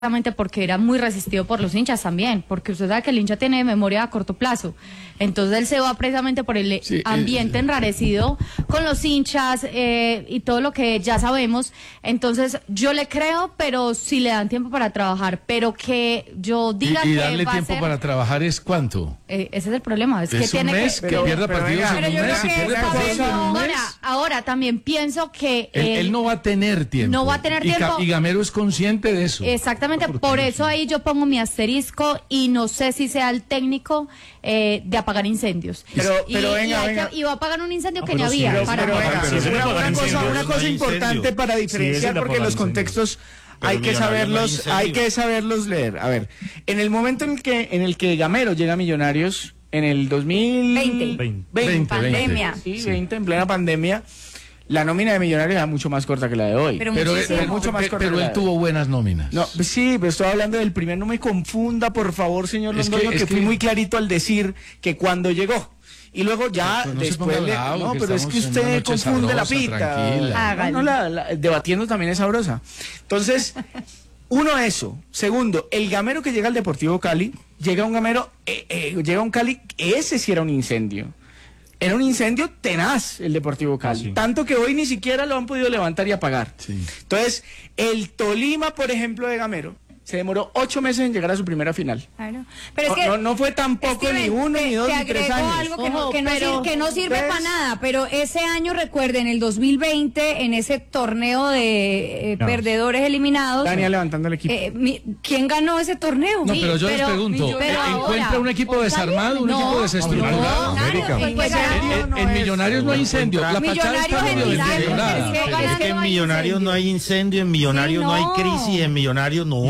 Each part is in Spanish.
Exactamente, porque era muy resistido por los hinchas también, porque usted sabe que el hincha tiene memoria a corto plazo, entonces él se va precisamente por el ambiente enrarecido con los hinchas y todo lo que ya sabemos. Entonces yo le creo, pero si le dan tiempo para trabajar, pero que yo diga y que darle va tiempo a ser, para trabajar es ¿cuánto? ese es el problema, es que un tiene mes, que pierda partidos en un mes, si pierde partidos en un mes. Ahora también pienso que él no va a tener tiempo. No va a tener tiempo. Y Gamero es consciente de eso. Exactamente, por eso ahí yo pongo mi asterisco y no sé si sea el técnico de apagar incendios. Pero venga. Y va a apagar un incendio que pero ni había. Una cosa importante para diferenciar, porque los contextos hay que saberlos leer. A ver, en el momento en el que Gamero llega a Millonarios, en el 2020, pandemia. Sí, 20, en plena pandemia, la nómina de Millonarios era mucho más corta que la de hoy. Pero él tuvo buenas nóminas. No, sí, pero estoy hablando del primer. No me confunda, por favor, señor Londoño, que fui muy clarito al decir que cuando llegó. Y luego ya después pero es que usted confunde la pita. Debatiendo también es sabrosa. Entonces, uno, eso. Segundo, el Gamero que llega al Deportivo Cali, llega un Cali, ese sí era un incendio. Era un incendio tenaz el Deportivo Cali. Sí. Tanto que hoy ni siquiera lo han podido levantar y apagar. Sí. Entonces, el Tolima, por ejemplo, de Gamero, se demoró 8 meses en llegar a su primera final. Claro. Pero es que no fue tampoco Steven, ni 1, ni 2, ni 3 años. Algo que no sirve para nada, pero ese año, recuerden, el 2020, en ese torneo de perdedores eliminados. Daniel levantando el equipo. ¿Quién ganó ese torneo? No, pero yo les pregunto, ¿encuentra un equipo desarmado, un equipo desestructurado? En Millonarios no hay incendio. La fachada está medio deteriorada. Es que en Millonarios no hay incendio, en Millonarios no hay crisis, en Millonarios no.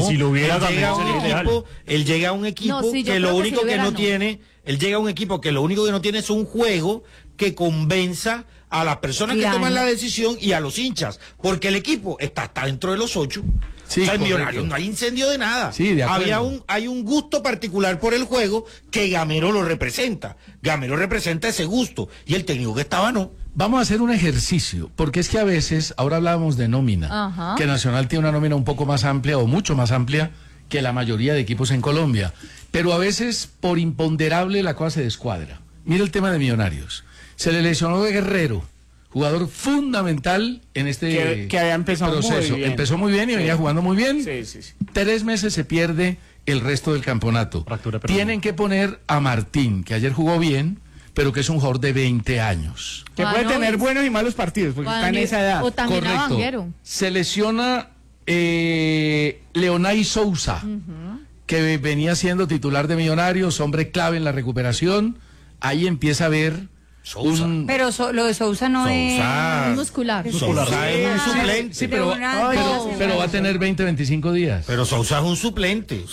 Él llega a un equipo que lo único que no tiene, es un juego que convenza a las personas que toman la decisión y a los hinchas, porque el equipo está dentro de los 8. Sí, o sea, en Millonarios no hay incendio de nada. Sí, de hay un gusto particular por el juego que Gamero lo representa. Gamero representa ese gusto y el técnico que estaba no. Vamos a hacer un ejercicio, porque es que a veces, ahora hablábamos de nómina, que Nacional tiene una nómina un poco más amplia o mucho más amplia que la mayoría de equipos en Colombia, pero a veces por imponderable la cosa se descuadra. Mira el tema de Millonarios. Se le lesionó de Guerrero, jugador fundamental en este que había empezado proceso. Empezó muy bien y venía jugando muy bien. Sí. 3 meses se pierde el resto del campeonato. Tienen que poner a Martín, que ayer jugó bien, pero que es un jugador de 20 años. Que puede tener buenos y malos partidos, porque está en esa edad. O también a Correcto. Se lesiona Leonay Sousa, que venía siendo titular de Millonarios, hombre clave en la recuperación. Ahí empieza a ver pero lo de Sousa no es muscular. Sousa es un suplente. Sí, pero va a tener 20-25 días. Pero Sousa es un suplente.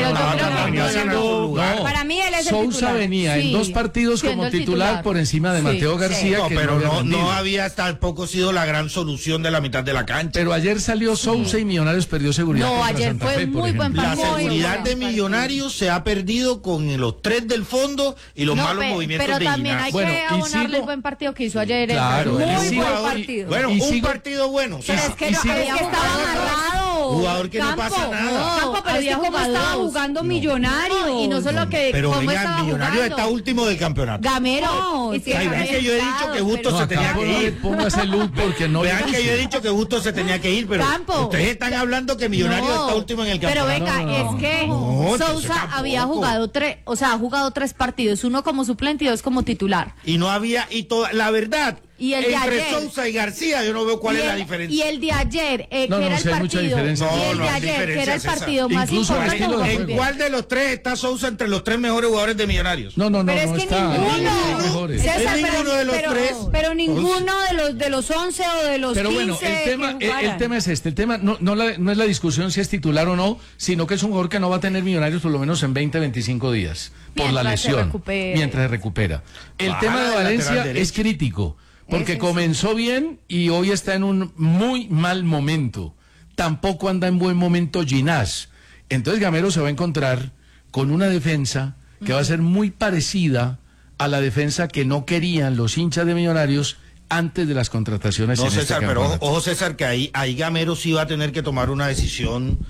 Para mí él es el Sousa titular. venía en 2 partidos como titular por encima de Mateo García. No, pero no había tampoco sido la gran solución de la mitad de la cancha. Pero ayer salió Sousa y Millonarios perdió seguridad. No, ayer fue muy buen partido. La seguridad de Millonarios se ha perdido con los 3 del fondo y los malos movimientos de Ginás. Pero también hay que abonarle el buen partido que hizo ayer. Claro, muy buen partido. Bueno, un partido bueno. Pero es que estaba agarrado. Jugador que no pasa nada. Pero es que cómo estaba jugando Millonarios. Y no solo que pero venga, Millonarios está último del campeonato. Gamero. Vean que yo he dicho que justo se tenía que ir. Póngase luz porque no. Vean que yo he dicho que justo se tenía que ir, pero ustedes están hablando que Millonarios está último en el campeonato. Pero venga, es que Sousa había jugado 3, o sea, ha jugado 3 partidos, 1 como suplente y 2 como titular. Y no había, la verdad, y el entre de ayer, Sousa y García yo no veo cuál es la diferencia. Y el de ayer, que era el partido, y el de ayer, que era el partido más importante. ¿En cuál de los 3 está Sousa entre los 3 mejores jugadores de Millonarios? No pero es que está. ninguno. César, ninguno de los 3. Pero ninguno de los 11 o de los 15. Pero bueno, el tema es este. El tema no es la discusión si es titular o no, sino que es un jugador que no va a tener Millonarios por lo menos en 20-25 días por la lesión, mientras se recupera. El tema de Valencia es crítico, porque comenzó bien y hoy está en un muy mal momento. Tampoco anda en buen momento Ginás. Entonces Gamero se va a encontrar con una defensa que va a ser muy parecida a la defensa que no querían los hinchas de Millonarios antes de las contrataciones. No, César, pero ojo César, que ahí Gamero sí va a tener que tomar una decisión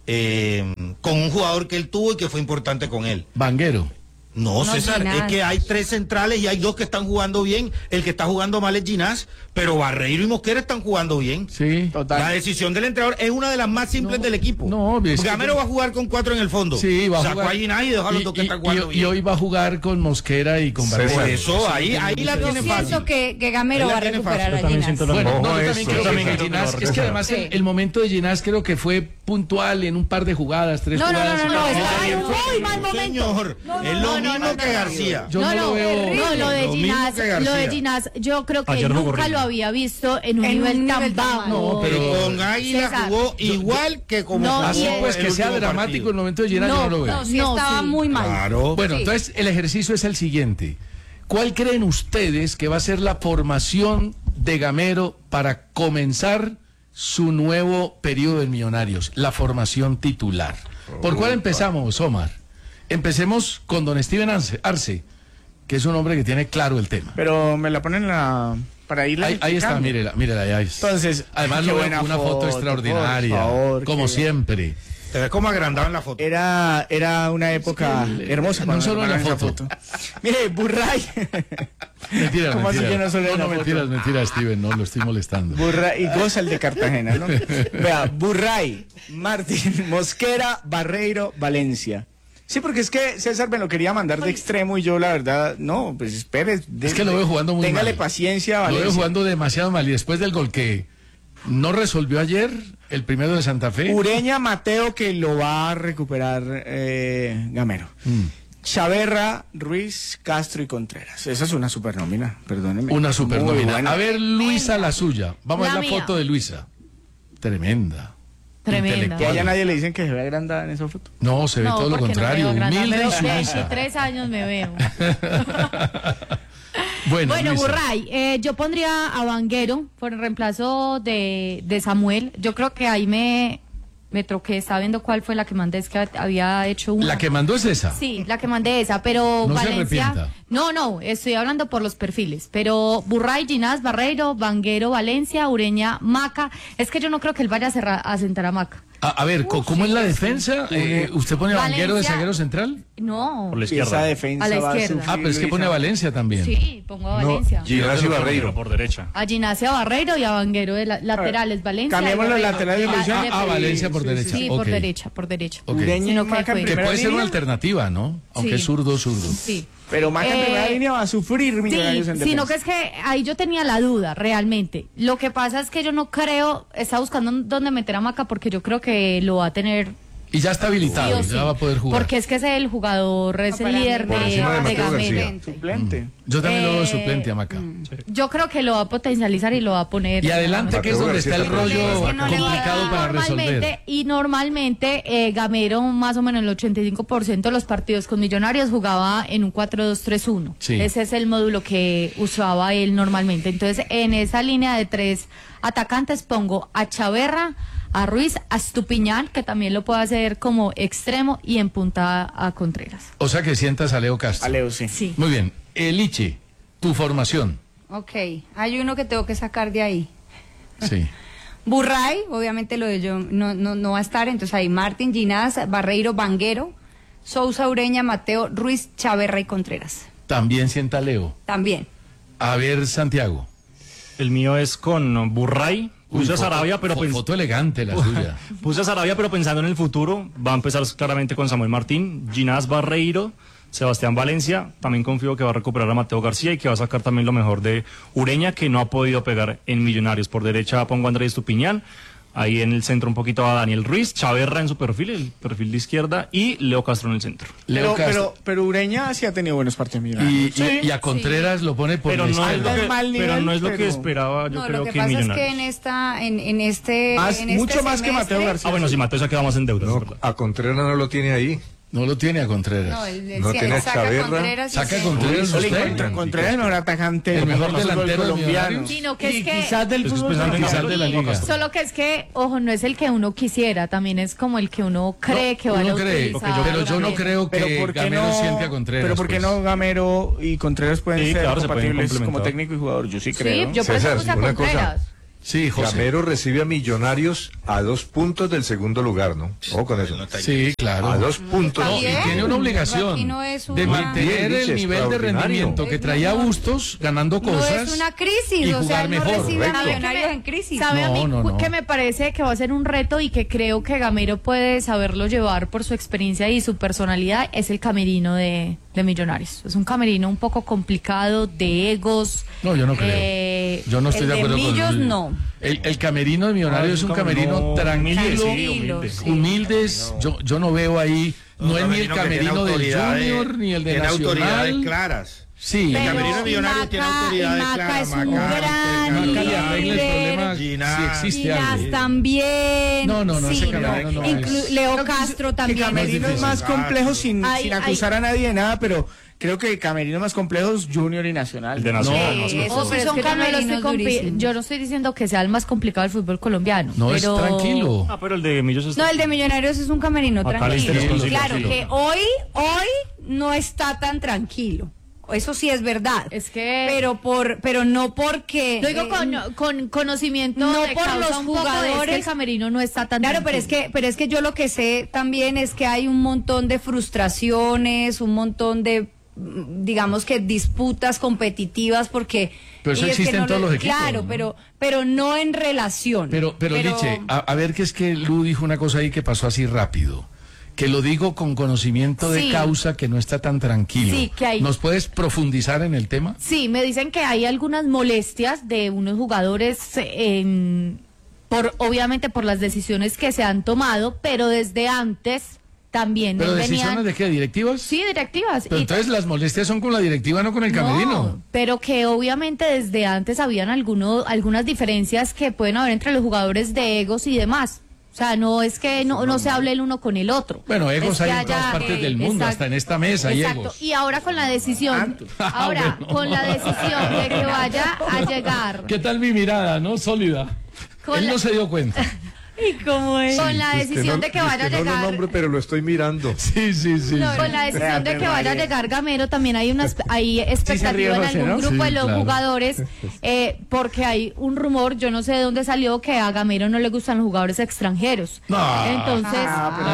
con un jugador que él tuvo y que fue importante con él. Vanguero. No, César, Ginás. Es que hay 3 centrales y hay 2 que están jugando bien. El que está jugando mal es Ginás, pero Barreiro y Mosquera están jugando bien. Sí, total. La decisión del entrenador es una de las más simples del equipo. No, Gamero va a jugar con 4 en el fondo. Sí, va a jugar. Sacó a Ginás y dejó a los 2 que están jugando bien. Y hoy va a jugar con Mosquera y con Barreiro. Por eso, ahí la tiene fácil. Yo siento que Gamero va a recuperar a Ginás. Bueno, yo también creo que Ginás, es que además el momento de Ginás creo que fue puntual en un par de jugadas, 3 jugadas. No, está en un muy mal momento. Señor, es lo mismo que García. Yo no lo veo. Lo de Ginás, yo creo que nunca lo había visto en un nivel tan bajo. No, pero con Águila jugó igual que como así pues que sea dramático el momento de Ginás, yo no lo veo. No, sí estaba muy mal. Claro. Bueno, entonces el ejercicio es el siguiente. ¿Cuál creen ustedes que va a ser la formación de Gamero para comenzar su nuevo periodo en Millonarios? La formación titular. ¿Por cuál empezamos, Omar? Empecemos con don Steven Arce, que es un hombre que tiene claro el tema. Pero me la ponen para irla. Ahí está, mírela, ahí está. Entonces, además lo veo una foto extraordinaria, como siempre. Te ves como agrandado en la foto. Era una época hermosa. No solo en la foto. Mire, Burray. Mentira. No, mentira, Steven, no lo estoy molestando. Burray, y goza el de Cartagena, ¿no? Vea, Burray, Martín, Mosquera, Barreiro, Valencia. Sí, porque es que César me lo quería mandar de extremo y yo la verdad, no, pues espere. Es que lo veo jugando muy téngale mal. Paciencia, Valencia. Lo veo jugando demasiado mal y después del gol que no resolvió ayer, el primero de Santa Fe. Ureña, Mateo, que lo va a recuperar Gamero. Chaverra, Ruiz, Castro y Contreras. Esa es una supernómina, perdónenme. Una supernómina. A ver, Luisa, la suya. Vamos a ver la foto de Luisa. Tremenda. Tremenda. Que a ella nadie le dicen que se ve agrandada en esa foto. No, se ve todo lo contrario. Humilde y sumisa. 23 años me veo. Bueno, Burray, yo pondría a Vanguero por el reemplazo de Samuel. Yo creo que ahí me troqué, estaba viendo cuál fue la que mandé, es que había hecho una. ¿La que mandó es esa? Sí, la que mandé esa, pero no Valencia. No, estoy hablando por los perfiles, pero Burray, Ginás, Barreiro, Vanguero, Valencia, Ureña, Maca. Es que yo no creo que él vaya a sentar a Maca. A ver, ¿cómo es la defensa? ¿Usted pone a Vanguero de zaguero central? No. Por la izquierda. Esa defensa a la izquierda. Pero es que pone a Valencia también. Sí, pongo a Valencia. Ginás y Barreiro por derecha. A Ginás y a Barreiro y a Vanguero de laterales. Valencia. Cambiemos los laterales de posición. Valencia por derecha. Sí, por derecha. Okay. Que puede ser una alternativa, ¿no? Aunque es zurdo. Sí. Pero Maca en primera línea va a sufrir Millonarios en defensa. Sino que es que ahí yo tenía la duda, realmente. Lo que pasa es que yo no creo, está buscando dónde meter a Maca porque yo creo que lo va a tener. Y ya está habilitado, ya va a poder jugar. Porque es que es el jugador, es el líder de Gamero. Suplente. Yo también lo veo suplente a Maca. Yo creo que lo va a potencializar y lo va a poner. Y adelante, que es donde está el rollo complicado para resolver. Y normalmente Gamero, más o menos el 85% de los partidos con Millonarios jugaba en un 4-2-3-1. Sí. Ese es el módulo que usaba él normalmente. Entonces, en esa línea de 3 atacantes pongo a Chaverra, a Ruiz, a Estupiñán, que también lo puede hacer como extremo, y en punta a Contreras. O sea que sientas a Leo Castro. A Leo, sí. Muy bien. Eliche, tu formación. Ok, hay uno que tengo que sacar de ahí. Sí. Burray, obviamente lo de yo no va a estar, entonces ahí Martín, Ginás, Barreiro, Vanguero, Sousa, Ureña, Mateo, Ruiz, Chaverra y Contreras. También sienta a Leo. También. A ver, Santiago. El mío es con Burray. Puse a Sarabia, pero foto elegante la suya. Puse a Sarabia, pero pensando en el futuro, va a empezar claramente con Samuel Martín, Ginás, Barreiro, Sebastián Valencia. También confío que va a recuperar a Mateo García y que va a sacar también lo mejor de Ureña, que no ha podido pegar en Millonarios. Por derecha pongo a Andrés Estupiñán. Ahí en el centro un poquito a Daniel Ruiz, Chaverra en su perfil, el perfil de izquierda, y Leo Castro en el centro. Pero Ureña sí ha tenido buenos partidos Millonarios. Y a Contreras lo pone por la izquierda. Pero no es lo que esperaba, yo creo que Millonarios. Lo que pasa es que en este mucho más que Mateo García. Bueno, si Mateo se ha quedado más en deuda. No, a Contreras no lo tiene ahí. No lo tiene a Contreras. No tiene a Chaverra. Saca Contreras usted. Contreras es el mejor atacante, el mejor delantero colombiano. Sino que es que quizás del fútbol de la liga. Solo que es que, ojo, no es el que uno quisiera, también es como el que uno cree que va a utilizar. Pero yo no creo que Gamero siente a Contreras. Pero ¿por qué no Gamero y Contreras pueden ser compatibles como técnico y jugador? Yo sí creo. Sí, yo por eso puse a Contreras. Sí, José. Gamero recibe a Millonarios a 2 puntos del segundo lugar, ¿no? Ojo con eso. Sí, claro. A 2 puntos. No, y tiene una obligación de mantener el nivel de rendimiento que traía Bustos, ganando cosas. No es una crisis, o sea, no mejor, recibe a Millonarios en crisis. ¿Sabe a mí que me parece que va a ser un reto y que creo que Gamero puede saberlo llevar por su experiencia y su personalidad? Es el camerino de Millonarios. Es un camerino un poco complicado, de egos. No, yo no creo. Yo no estoy de acuerdo con Millos, no. El camerino de Millonarios es un camerino tranquilo, humildes. Yo no veo ahí, no es ni el camerino del Junior ni el de Nacional. Tiene autoridades claras. Sí, el camerino de Millonarios tiene autoridades claras. Es un gran líder. Ginás, sí existe Ginás también. No, ese camerino no Leo Castro también. El camerino es más complejo sin acusar a nadie de nada, pero creo que camerinos más complejos, Junior y Nacional. El de Nacional. Yo no estoy diciendo que sea el más complicado del fútbol colombiano. No, pero... es tranquilo. Pero el de Millonarios No, el de Millonarios es un camerino tranquilo. Claro tranquilo. que hoy no está tan tranquilo. Eso sí es verdad. Es que pero no porque lo digo con conocimiento, no de por los jugadores. El camerino no está tan claro, tranquilo. pero es que yo lo que sé también es que hay un montón de frustraciones, un montón de, digamos, que disputas competitivas, porque pero eso existe en todos los equipos. Claro, ¿no? pero no en relación. Pero Liche, a ver, que es que Lu dijo una cosa ahí que pasó así rápido, que lo digo con conocimiento de causa, que no está tan tranquilo. Sí, que hay... ¿Nos puedes profundizar en el tema? Sí, me dicen que hay algunas molestias de unos jugadores, obviamente por las decisiones que se han tomado, pero desde antes también. ¿Pero decisiones de qué? ¿Directivas? Sí, directivas. Pero entonces las molestias son con la directiva, no con el camerino. No, pero que obviamente desde antes habían algunas diferencias que pueden haber entre los jugadores de egos y demás. O sea, no es que no se hable el uno con el otro. Bueno, egos hay en todas partes del mundo, hasta en esta mesa hay egos. Y ahora con la decisión, con la decisión de que vaya a llegar. ¿Qué tal mi mirada, no? Sólida. Él no se dio cuenta. ¿Y cómo es? Con la decisión de que vaya a llegar. No lo nombro, pero lo estoy mirando. Sí. No, con la decisión de que vaya a llegar Gamero, también hay expectativa en algún grupo de los jugadores, porque hay un rumor, yo no sé de dónde salió, que a Gamero no le gustan los jugadores extranjeros. No. Entonces,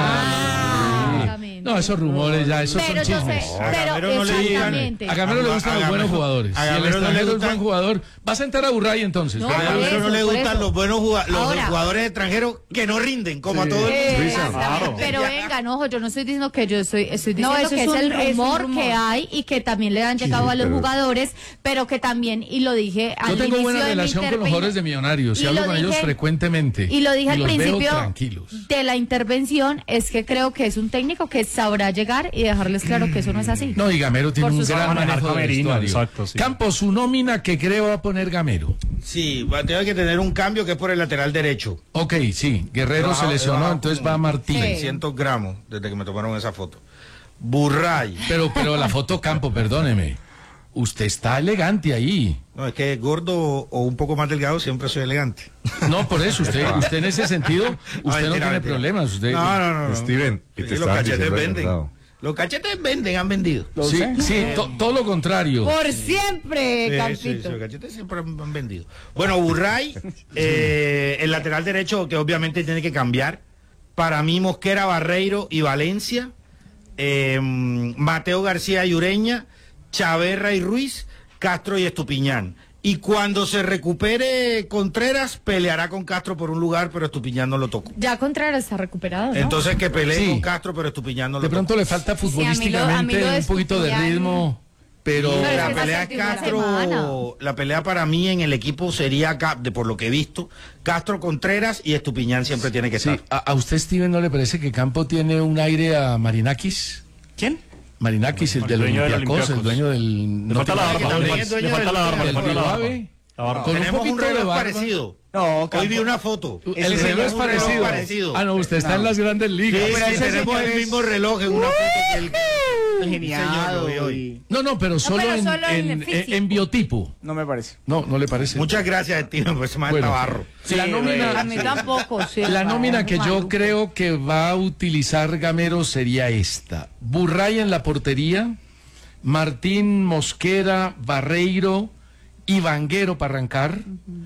no, esos rumores ya, esos son chismes. Pero exactamente. A Gamero le gustan los buenos jugadores. Si el extranjero es buen jugador, va a sentar a Burray entonces. A Gamero no le gustan los buenos jugadores extranjeros que no rinden, como a todo el mundo. Claro. Pero venga, no, yo no estoy diciendo que estoy diciendo que es el rumor que hay y que también le han llegado a los jugadores, pero que también, y lo dije al inicio. Yo tengo buena relación con los jugadores de Millonarios y hablo con ellos frecuentemente. Y lo dije al principio de la intervención, es que creo que es un técnico que sabrá llegar y dejarles claro que eso no es así. No, y Gamero tiene un gran manejo de vestuario. Exacto, sí. Campos, su nómina que creo va a poner Gamero. Sí, tiene que tener un cambio que es por el lateral derecho. Ok, sí, Guerrero se lesionó, entonces va Martín. 600 gramos desde que me tomaron esa foto. Burray. Pero la foto, Campo, perdóneme. Usted está elegante ahí. No, es que gordo o un poco más delgado siempre soy elegante. No, por eso, usted en ese sentido, usted no tiene problemas. Usted... No. Steven, y los cachetes venden. Los cachetes venden, han vendido. Sí, todo lo contrario. Por siempre, Campito. Sí, los cachetes siempre han vendido. Bueno, Burray, el lateral derecho, que obviamente tiene que cambiar. Para mí, Mosquera, Barreiro y Valencia. Mateo García y Ureña. Chaverra y Ruiz, Castro y Estupiñán. Y cuando se recupere Contreras, peleará con Castro por un lugar, pero Estupiñán no lo tocó. Ya Contreras está recuperado, ¿no? Entonces que pelee con Castro, pero Estupiñán no lo tocó. De pronto le falta futbolísticamente un poquito de ritmo, pero la pelea Castro, la pelea para mí en el equipo sería, por lo que he visto, Castro, Contreras y Estupiñán siempre tiene que estar. ¿A usted, Steven, no le parece que Campo tiene un aire a Marinakis? ¿Quién? Marinakis, el del Olympiacos, el dueño del... Le falta la barba. Le falta la barba. Con un poquito de barba. Parecido. No, hoy vi una foto. El reloj es parecido. Ah, no, usted está en las grandes ligas. Sí, tenemos el mismo reloj en una foto que el geniado hoy. No, pero solo en biotipo. No me parece. No le parece. Muchas gracias, Steven, pues más Navarro. La nómina, a mí tampoco. Sí, la nómina que yo creo que va a utilizar Gamero sería esta: Burray en la portería, Martín, Mosquera, Barreiro y Vanguero para arrancar.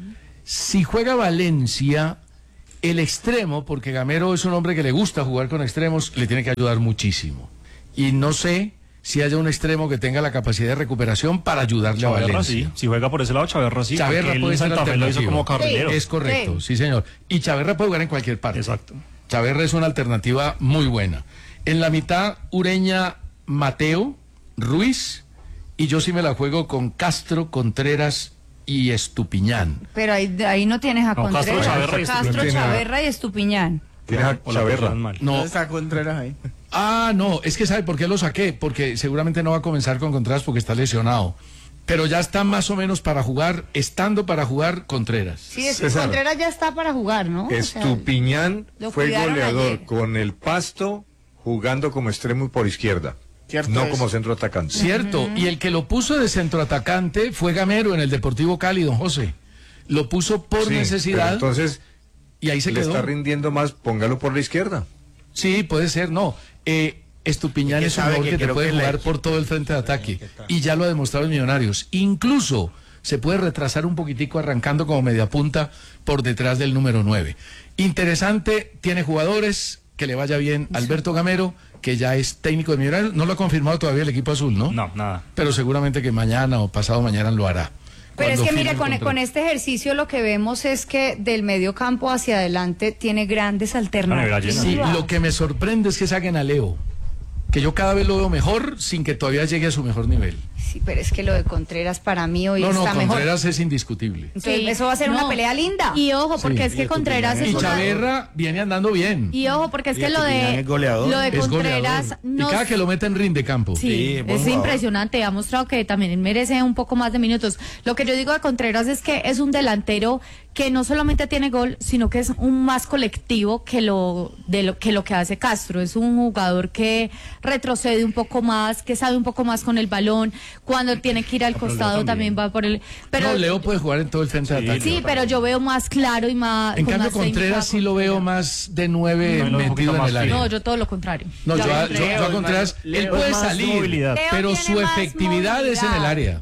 Si juega Valencia, el extremo, porque Gamero es un hombre que le gusta jugar con extremos, le tiene que ayudar muchísimo. Y no sé si haya un extremo que tenga la capacidad de recuperación para ayudarle Chaverra, a Valencia. Sí. Si juega por ese lado, Chaverra sí. Chaverra puede ser Santa Fe lo hizo como carrilero. Es correcto, sí señor. Y Chaverra puede jugar en cualquier parte. Exacto. Chaverra es una alternativa muy buena. En la mitad, Ureña, Mateo, Ruiz, y yo sí me la juego con Castro, Contreras y Estupiñán. Pero ahí no tienes a Contreras. Castro, Chaverra y Estupiñán. Tienes a Chaverra. No. Está Contreras ahí. No, es que ¿sabe por qué lo saqué? Porque seguramente no va a comenzar con Contreras porque está lesionado. Pero ya está más o menos para jugar, estando para jugar Contreras. Sí, Contreras ya está para jugar, ¿no? Estupiñán fue goleador ayer con el Pasto jugando como extremo por izquierda. No como centro atacante. Cierto, y el que lo puso de centro atacante fue Gamero en el Deportivo Cali, don José. Lo puso por necesidad. Entonces, y ahí se le quedó. está rindiendo más, póngalo por la izquierda. Sí, puede ser, no. Estupiñán es un jugador que te puede jugar por todo el frente de ataque. Y ya lo ha demostrado en Millonarios. Incluso se puede retrasar un poquitico arrancando como media punta por detrás del número 9. Interesante, tiene jugadores, que le vaya bien. Alberto Gamero, que ya es técnico de Millonarios, no lo ha confirmado todavía el equipo azul, ¿no? No, nada. Pero seguramente que mañana o pasado mañana lo hará. Pero es que mire, con este ejercicio lo que vemos es que del medio campo hacia adelante tiene grandes alternativas. Sí, lo que me sorprende es que saquen a Leo, que yo cada vez lo veo mejor sin que todavía llegue a su mejor nivel. Sí, pero es que lo de Contreras para mí hoy está mejor. Contreras es indiscutible. Entonces, eso va a ser una pelea linda. Y ojo, porque es que Contreras es y Chaverra viene andando bien. Y ojo, porque es que lo de Contreras y cada que lo meten rinde campo. Sí, es impresionante, ha mostrado que también merece un poco más de minutos. Lo que yo digo de Contreras es que es un delantero que no solamente tiene gol, sino que es un más colectivo que lo que hace Castro. Es un jugador que retrocede un poco más, que sabe un poco más con el balón. Cuando tiene que ir al costado también va por el... Pero Leo puede jugar en todo el frente de ataque. Sí, pero yo veo más claro y más... En cambio, Contreras sí lo veo más de 9 metido en el área. No, yo todo lo contrario. No, yo a Contreras, él puede salir, pero su efectividad es en el área.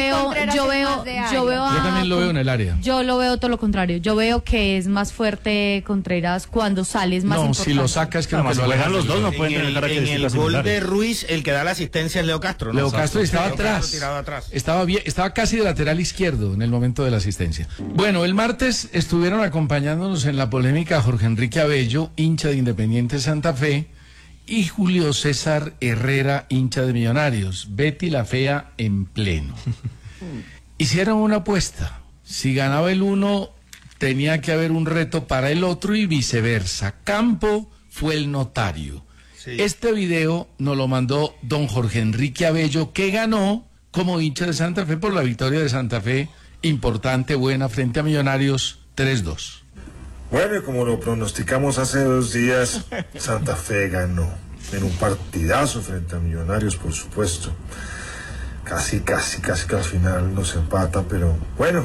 Yo también lo veo en el área. Yo lo veo todo lo contrario. Yo veo que es más fuerte Contreras cuando sale, es más importante. Si lo sacas, que lo alejan los dos, no pueden tener características similares. En el gol de Ruiz, el que da la asistencia es Leo Castro, ¿no? Leo Castro estaba atrás. Estaba casi de lateral izquierdo en el momento de la asistencia. Bueno, el martes estuvieron acompañándonos en la polémica Jorge Enrique Abello, hincha de Independiente Santa Fe, y Julio César Herrera, hincha de Millonarios. Betty la Fea en pleno. Hicieron una apuesta. Si ganaba el uno, tenía que haber un reto para el otro y viceversa. Campo fue el notario. Sí. Este video nos lo mandó don Jorge Enrique Abello, que ganó como hincha de Santa Fe por la victoria de Santa Fe, importante, buena, frente a Millonarios, 3-2. Bueno, y como lo pronosticamos hace 2 días, Santa Fe ganó en un partidazo frente a Millonarios, por supuesto. Casi que al final nos empata, pero bueno.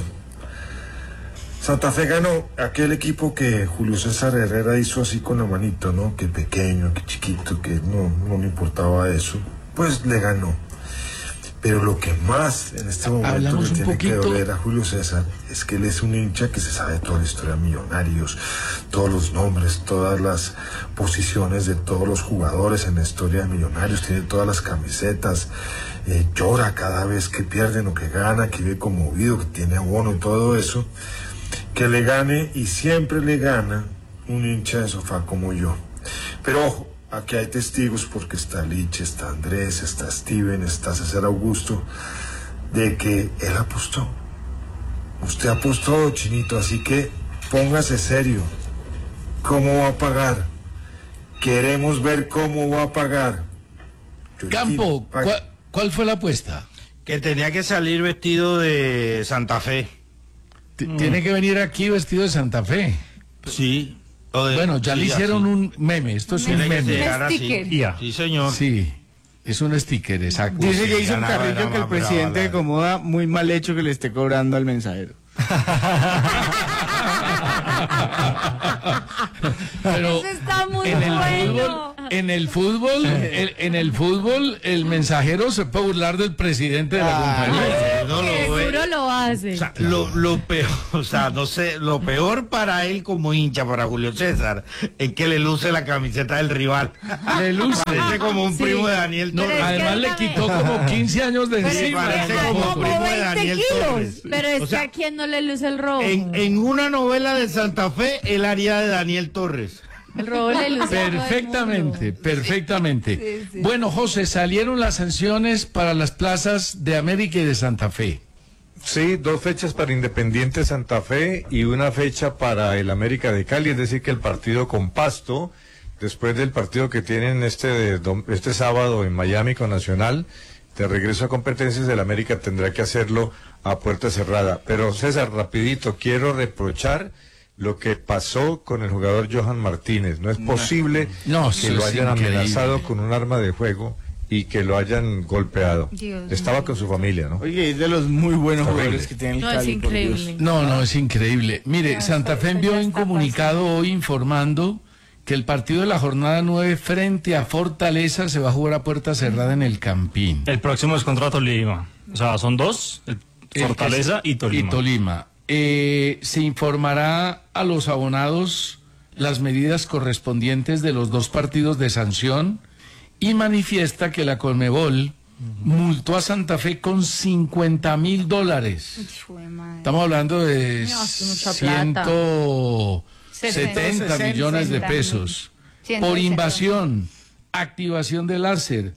Santa Fe ganó, aquel equipo que Julio César Herrera hizo así con la manito, ¿no? Que pequeño, que chiquito, que no le importaba eso. Pues le ganó. Pero lo que más en este momento le tiene que doler a Julio César es que él es un hincha que se sabe toda la historia de Millonarios, todos los nombres, todas las posiciones de todos los jugadores en la historia de Millonarios, tiene todas las camisetas, llora cada vez que pierden o que gana, que vive conmovido, que tiene abono y todo eso. Que le gane, y siempre le gana, un hincha de sofá como yo. Pero ojo, aquí hay testigos porque está Lich, está Andrés, está Steven, está César Augusto, de que él apostó. Usted apostó, Chinito, así que póngase serio. ¿Cómo va a pagar? Queremos ver cómo va a pagar. Campo, ¿cuál fue la apuesta? Que tenía que salir vestido de Santa Fe. Tiene que venir aquí vestido de Santa Fe. Sí. Bueno, ya le hicieron un meme. Esto es un meme. Un sticker. Sí, señor. Sí, es un sticker, exacto. Dice que hizo un carrillo que el presidente acomoda, muy mal hecho que le esté cobrando al mensajero. Pero eso está muy bueno. En el fútbol, el mensajero se puede burlar del presidente de la compañía. Seguro lo hace. O sea, lo peor, no sé, lo peor para él como hincha, para Julio César, es que le luce la camiseta del rival. Le luce. Parece como un primo de Daniel Torres. Además le quitó como 15 años de encima. Parece como un primo de Daniel Torres. Pero es que a quién no le luce el rojo. En una novela de Santa Fe, él haría de Daniel Torres. El robo le luce perfectamente. Sí. Bueno, José, salieron las sanciones para las plazas de América y de Santa Fe. Sí, 2 fechas para Independiente Santa Fe y una fecha para el América de Cali, es decir que el partido con Pasto, después del partido que tienen este sábado en Miami con Nacional, de regreso a competencias, el América tendrá que hacerlo a puerta cerrada. Pero César, rapidito, quiero reprochar lo que pasó con el jugador Johan Martínez. No es posible que lo hayan amenazado con un arma de fuego y que lo hayan golpeado. Estaba con su familia, ¿no? Oye, es de los muy buenos jugadores que tiene el Cali. Es increíble. No, es increíble. Mire, Santa Fe envió un comunicado hoy informando que el partido de la jornada 9 frente a Fortaleza se va a jugar a puerta cerrada en el Campín. El próximo es contra Tolima. O sea, son 2, Fortaleza y Tolima. Se informará a los abonados las medidas correspondientes de los 2 partidos de sanción y manifiesta que la Conmebol multó a Santa Fe con $50.000. Estamos hablando de 170 millones de pesos por invasión, activación de láser,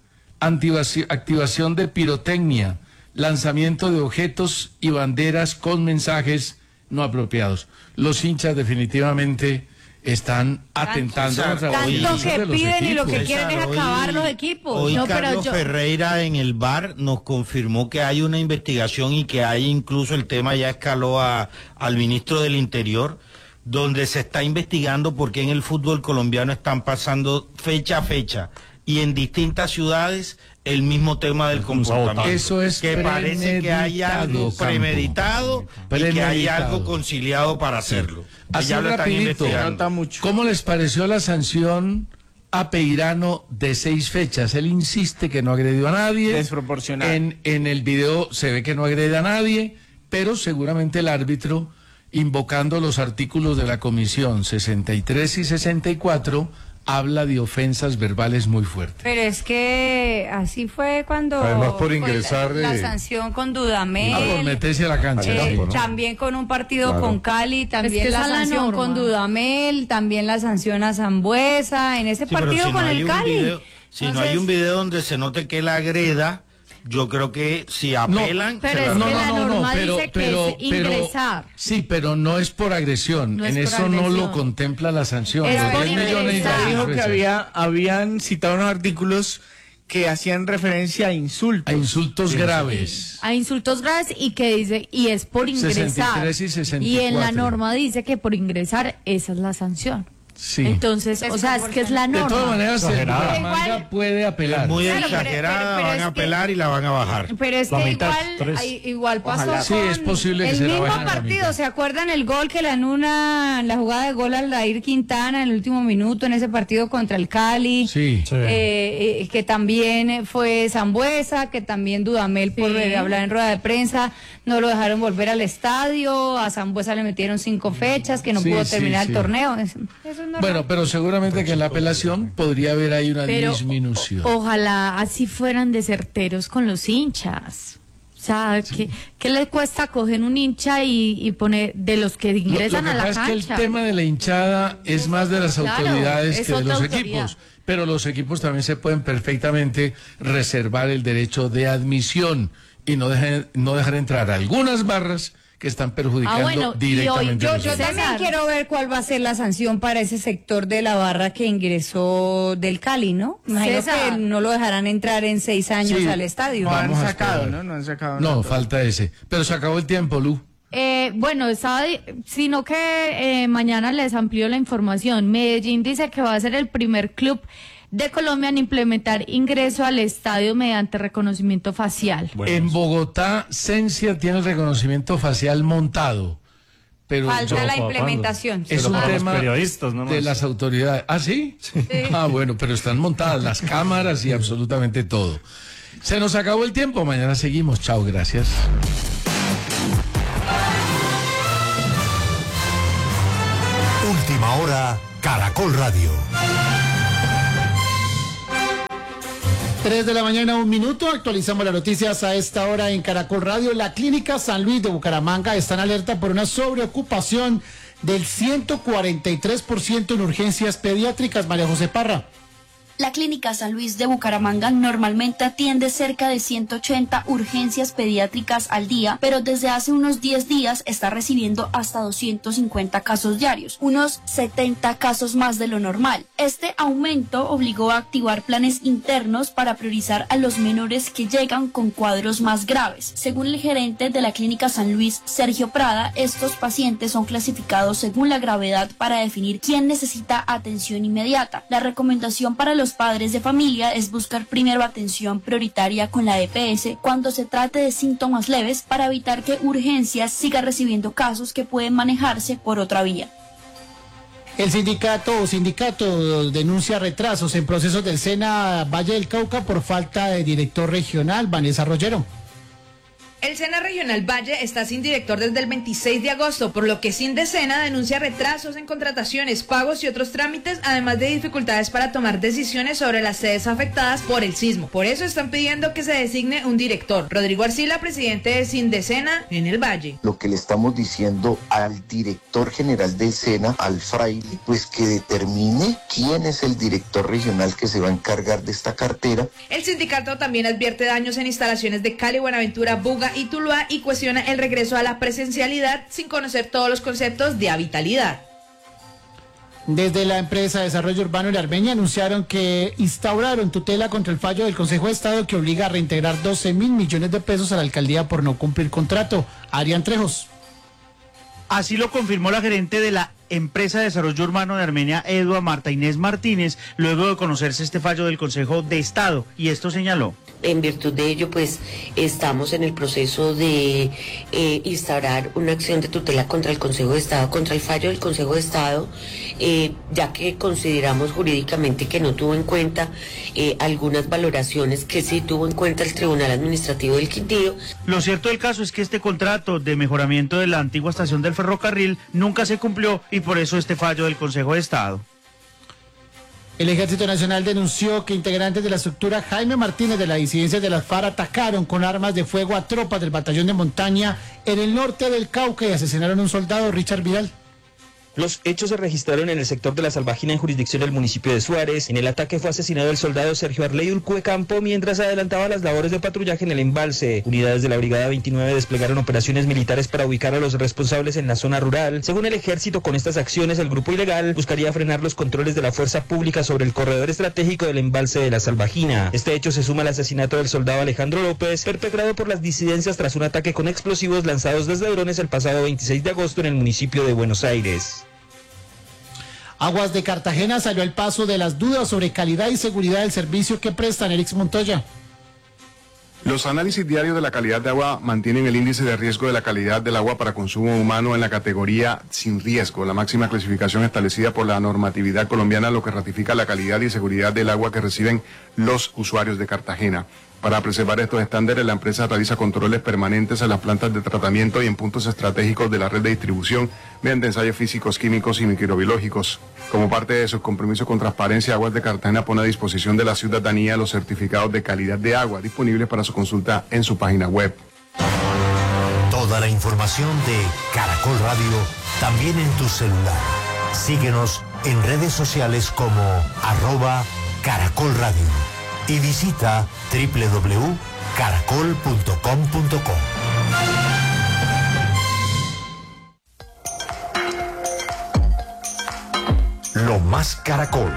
activación de pirotecnia, lanzamiento de objetos y banderas con mensajes no apropiados. Los hinchas definitivamente están atentando contra tanto que piden y lo que quieren es acabar los equipos. Hoy Carlos Ferreira en el VAR nos confirmó que hay una investigación y que hay incluso el tema ya escaló al ministro del Interior, donde se está investigando por qué en el fútbol colombiano están pasando fecha a fecha y en distintas ciudades el mismo tema del comportamiento. Eso es que parece que hay algo premeditado y que hay algo conciliado para hacerlo. Así rapidito, ¿cómo les pareció la sanción a Peirano de 6 fechas? Él insiste que no agredió a nadie. Desproporcional. En el video se ve que no agrede a nadie, pero seguramente el árbitro, invocando los artículos de la comisión 63 y 64, habla de ofensas verbales muy fuertes. Pero es que así fue cuando además por ingresar la sanción con Dudamel, por meterse a la cancha, ¿no? También con un partido con Cali, también la sanción con Dudamel, también la sanción a Sambuesa en ese partido con el Cali. Si no hay un video donde se note que él agreda, yo creo que si apelan... Pero es que la norma dice que es ingresar. Sí, pero no es por agresión. En eso no lo contempla la sanción. Es por ingresar. Dijo que habían citado unos artículos que hacían referencia a insultos. A insultos graves. A insultos graves y que dice, y es por ingresar. 63 y 64. Y en la norma dice que por ingresar esa es la sanción. Sí. Entonces, o sea, es que es la norma. De todas maneras, el Bucaramanga puede apelar. Es muy exagerada, van a apelar y la van a bajar. Pero es que igual pasó sí, es posible que el mismo partido. ¿Se acuerdan el gol que le anulan, la jugada de gol al Aldair Quintana en el último minuto en ese partido contra el Cali? Sí. Que también fue Sambuesa, que también Dudamel por hablar en rueda de prensa, no lo dejaron volver al estadio, a Sambuesa le metieron 5 fechas, que no pudo terminar el torneo. Eso bueno, pero seguramente que en la apelación podría haber ahí una disminución. Ojalá así fueran de certeros con los hinchas. O sea, ¿qué les cuesta coger un hincha y poner de los que ingresan a la cancha? Lo que pasa es que el tema de la hinchada es más de las autoridades que de los equipos. Pero los equipos también se pueden perfectamente reservar el derecho de admisión y no dejar entrar algunas barras que están perjudicando directamente. Yo también quiero ver cuál va a ser la sanción para ese sector de la barra que ingresó del Cali, ¿no? Imagino que no lo dejarán entrar en 6 años al estadio. No han sacado, ¿no? No han sacado. No, falta ese. Pero se acabó el tiempo, Lu. Bueno, sino que mañana les amplío la información. Medellín dice que va a ser el primer club de Colombia en implementar ingreso al estadio mediante reconocimiento facial. En Bogotá, Cencia tiene el reconocimiento facial montado, Pero falta la implementación. Es un tema de las autoridades. ¿Ah, sí? Sí. Ah, bueno, pero están montadas las cámaras y absolutamente todo. Se nos acabó el tiempo, mañana seguimos. Chao, gracias. Última hora, Caracol Radio. 3 de la mañana, 1 minuto. Actualizamos las noticias a esta hora en Caracol Radio. La Clínica San Luis de Bucaramanga está en alerta por una sobreocupación del 143% en urgencias pediátricas. María José Parra. La Clínica San Luis de Bucaramanga normalmente atiende cerca de 180 urgencias pediátricas al día, pero desde hace unos 10 días está recibiendo hasta 250 casos diarios, unos 70 casos más de lo normal. Este aumento obligó a activar planes internos para priorizar a los menores que llegan con cuadros más graves. Según el gerente de la Clínica San Luis, Sergio Prada, estos pacientes son clasificados según la gravedad para definir quién necesita atención inmediata. La recomendación para los padres de familia es buscar primero atención prioritaria con la EPS cuando se trate de síntomas leves para evitar que urgencias siga recibiendo casos que pueden manejarse por otra vía. El sindicato denuncia retrasos en procesos del SENA Valle del Cauca por falta de director regional. Vanessa Rollero. El SENA Regional Valle está sin director desde el 26 de agosto, por lo que Sindesena denuncia retrasos en contrataciones, pagos y otros trámites, además de dificultades para tomar decisiones sobre las sedes afectadas por el sismo. Por eso están pidiendo que se designe un director. Rodrigo Arcila, presidente de Sindesena en el Valle. Lo que le estamos diciendo al director general del SENA, al fraile, pues que determine quién es el director regional que se va a encargar de esta cartera. El sindicato también advierte daños en instalaciones de Cali, Buenaventura, Buga y Tuluá y cuestiona el regreso a la presencialidad sin conocer todos los conceptos de habitabilidad. Desde la empresa de desarrollo urbano de Armenia anunciaron que instauraron tutela contra el fallo del Consejo de Estado que obliga a reintegrar 12.000 millones de pesos a la alcaldía por no cumplir contrato. Adrián Trejos. Así lo confirmó la gerente de la empresa de desarrollo urbano de Armenia, Edua Marta Inés Martínez, luego de conocerse este fallo del Consejo de Estado, y esto señaló. En virtud de ello, pues, estamos en el proceso de instaurar una acción de tutela contra el Consejo de Estado, contra el fallo del Consejo de Estado, ya que consideramos jurídicamente que no tuvo en cuenta algunas valoraciones que sí tuvo en cuenta el Tribunal Administrativo del Quindío. Lo cierto del caso es que este contrato de mejoramiento de la antigua estación del ferrocarril nunca se cumplió y por eso este fallo del Consejo de Estado. El Ejército Nacional denunció que integrantes de la estructura Jaime Martínez de la disidencia de las FARC atacaron con armas de fuego a tropas del batallón de montaña en el norte del Cauca y asesinaron a un soldado. Richard Vidal. Los hechos se registraron en el sector de la Salvajina en jurisdicción del municipio de Suárez. En el ataque fue asesinado el soldado Sergio Arley Urcue Campo mientras adelantaba las labores de patrullaje en el embalse. Unidades de la Brigada 29 desplegaron operaciones militares para ubicar a los responsables en la zona rural. Según el ejército, con estas acciones el grupo ilegal buscaría frenar los controles de la fuerza pública sobre el corredor estratégico del embalse de la Salvajina. Este hecho se suma al asesinato del soldado Alejandro López, perpetrado por las disidencias tras un ataque con explosivos lanzados desde drones el pasado 26 de agosto en el municipio de Buenos Aires. Aguas de Cartagena salió al paso de las dudas sobre calidad y seguridad del servicio que prestan. Erix Montoya. Los análisis diarios de la calidad de agua mantienen el índice de riesgo de la calidad del agua para consumo humano en la categoría sin riesgo, la máxima clasificación establecida por la normatividad colombiana, lo que ratifica la calidad y seguridad del agua que reciben los usuarios de Cartagena. Para preservar estos estándares, la empresa realiza controles permanentes en las plantas de tratamiento y en puntos estratégicos de la red de distribución mediante ensayos físicos, químicos y microbiológicos. Como parte de su compromiso con transparencia, Aguas de Cartagena pone a disposición de la ciudadanía los certificados de calidad de agua disponibles para su consulta en su página web. Toda la información de Caracol Radio también en tu celular. Síguenos en redes sociales como @Caracol Radio. Y visita www.caracol.com.co. Lo más Caracol.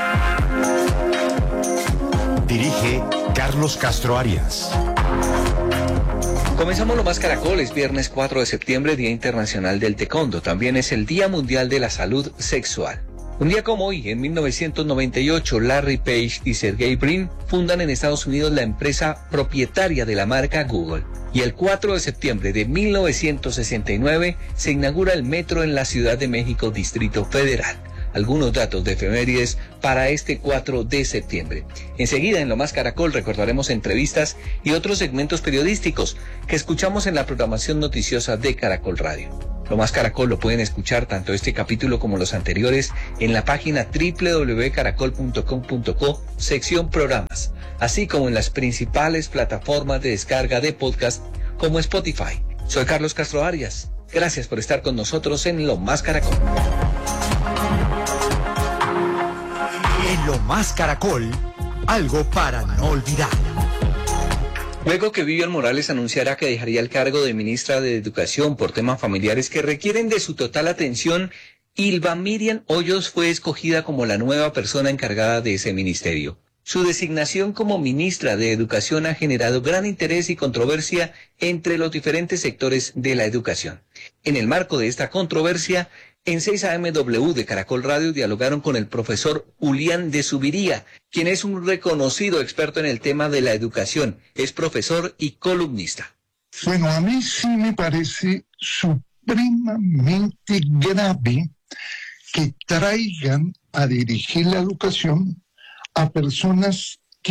Dirige Carlos Castro Arias. Comenzamos Lo Más Caracol, es viernes 4 de septiembre, Día Internacional del Taekwondo. También es el Día Mundial de la Salud Sexual. Un día como hoy, en 1998, Larry Page y Sergey Brin fundan en Estados Unidos la empresa propietaria de la marca Google. Y el 4 de septiembre de 1969 se inaugura el metro en la Ciudad de México, Distrito Federal. Algunos datos de efemérides para este 4 de septiembre. Enseguida, en Lo Más Caracol, recordaremos entrevistas y otros segmentos periodísticos que escuchamos en la programación noticiosa de Caracol Radio. Lo Más Caracol lo pueden escuchar tanto este capítulo como los anteriores en la página www.caracol.com.co, sección programas, así como en las principales plataformas de descarga de podcast como Spotify. Soy Carlos Castro Arias. Gracias por estar con nosotros en Lo Más Caracol. En Lo Más Caracol, algo para no olvidar. Luego que Vivian Morales anunciara que dejaría el cargo de ministra de Educación por temas familiares que requieren de su total atención, Ylva Miriam Hoyos fue escogida como la nueva persona encargada de ese ministerio. Su designación como ministra de Educación ha generado gran interés y controversia entre los diferentes sectores de la educación. En el marco de esta controversia, en 6AMW de Caracol Radio dialogaron con el profesor Julián de Zuviría, quien es un reconocido experto en el tema de la educación. Es profesor y columnista. Bueno, a mí sí me parece supremamente grave que traigan a dirigir la educación a personas que